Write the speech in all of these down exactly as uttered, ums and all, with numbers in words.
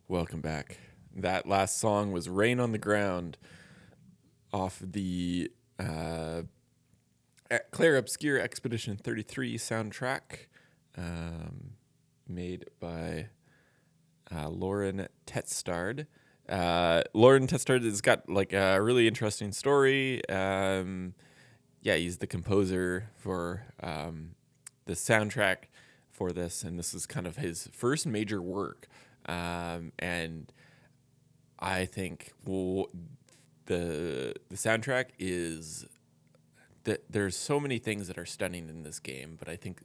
Welcome back. That last song was Rain on the Ground off the uh, E- Claire Obscure Expedition thirty-three soundtrack, um, made by uh, Lauren Tetstard. Uh, Lauren Tetstard has got like a really interesting story. Um, yeah, he's the composer for um, the soundtrack for this, and this is kind of his first major work. Um, and I think well, the the soundtrack is that there's so many things that are stunning in this game, but I think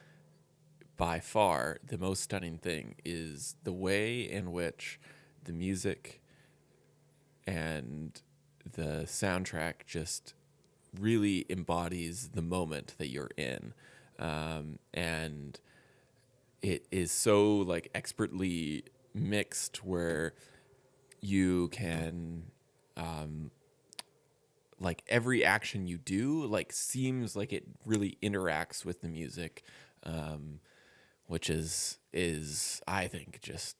by far the most stunning thing is the way in which the music and the soundtrack just really embodies the moment that you're in. Um, and it is so like expertly mixed where you can um, like every action you do like seems like it really interacts with the music, um, which is is I think just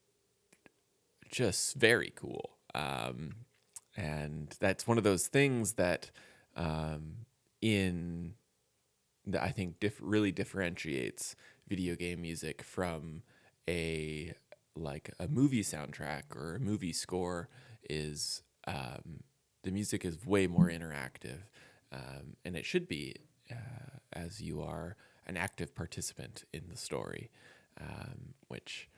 just very cool. Um, and that's one of those things that um, in that I think diff- really differentiates video game music from a like a movie soundtrack or a movie score is um, the music is way more interactive, um, and it should be uh, as you are an active participant in the story, um, which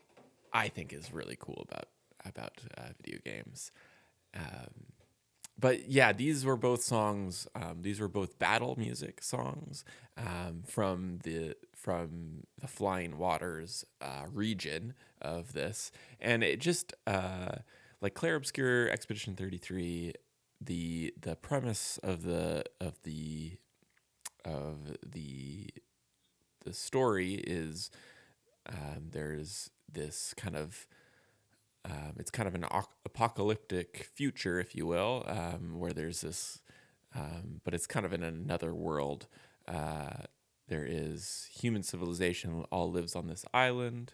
I think is really cool about about uh, video games. Um, but yeah, these were both songs. Um, these were both battle music songs um, from the from the Flying Waters uh, region of this, and it just uh, like Clair Obscur Expedition thirty-three. The the premise of the of the of the the story is um, there's this kind of um, it's kind of an apocalyptic future, if you will, um, where there's this, um, but it's kind of in another world. Uh, there is human civilization all lives on this island,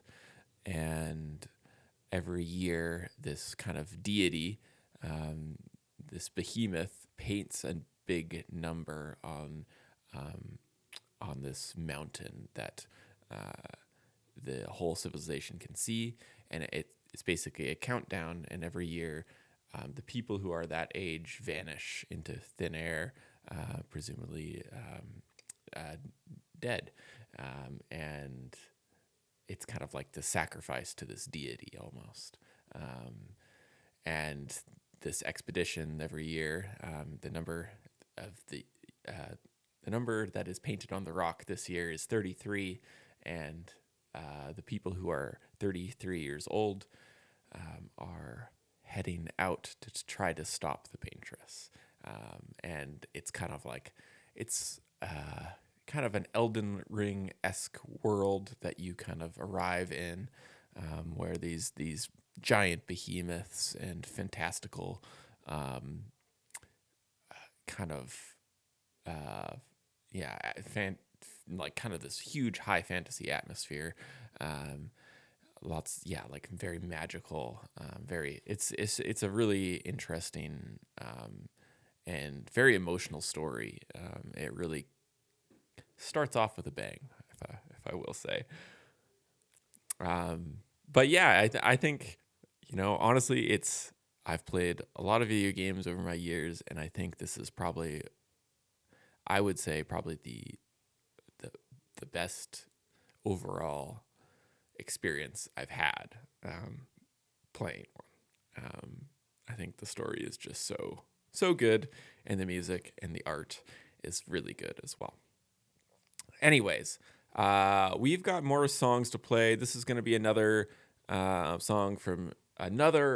and every year this kind of deity, um, this behemoth, paints a big number on um, on this mountain that uh, the whole civilization can see, and it, it's basically a countdown. And every year, um, the people who are that age vanish into thin air, uh, presumably um, uh, dead, um, and it's kind of like the sacrifice to this deity almost. Um, and this expedition every year, um, the number of the uh, the number that is painted on the rock this year is thirty-three, and uh, the people who are thirty-three years old um, are heading out to try to stop the paintress. Um, and it's kind of like it's uh, kind of an Elden Ring esque world that you kind of arrive in, um, where these these giant behemoths and fantastical um, kind of uh, yeah fan like kind of this huge high fantasy atmosphere. Um, lots yeah like very magical, um, very it's it's it's a really interesting um, and very emotional story. Um, it really starts off with a bang, if I, if I will say. Um, but yeah, I, th- I think, you know, honestly, it's, I've played a lot of video games over my years, and I think this is probably, I would say, probably the, the, the best overall experience I've had um, playing one. Um, I think the story is just so, so good, and the music and the art is really good as well. Anyways, uh, we've got more songs to play. This is going to be another uh, song from another